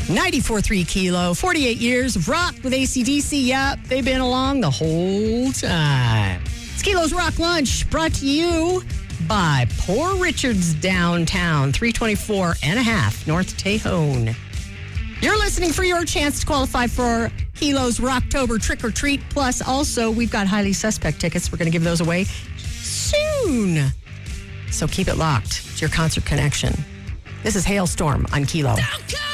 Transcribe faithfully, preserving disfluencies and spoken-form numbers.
ninety-four point three Kilo, forty-eight years of rock with A C D C. Yep, they've been along the whole time. It's Kilo's Rock Lunch, brought to you by Poor Richard's Downtown, three twenty-four and a half North Tejon. You're listening for your chance to qualify for Kilo's Rocktober Trick or Treat. Plus, also, we've got Highly Suspect tickets. We're going to give those away soon. So keep it locked. It's your concert connection. This is Hailstorm on Kilo.